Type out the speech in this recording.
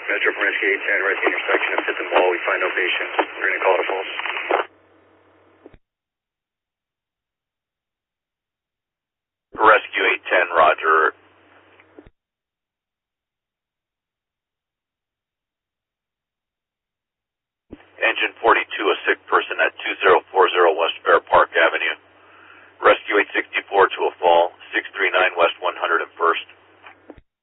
Metro from Rescue 810, right at the intersection of 5th and Wall. We find no patient. We're going to call it a false. Rescue 810, roger. Engine 42, a sick person at 201.